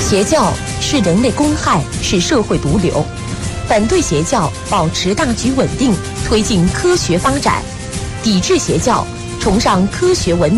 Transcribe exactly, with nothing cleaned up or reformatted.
邪教是人类公害，是社会毒瘤。反对邪教，保持大局稳定，推进科学发展；抵制邪教，崇尚科学文明。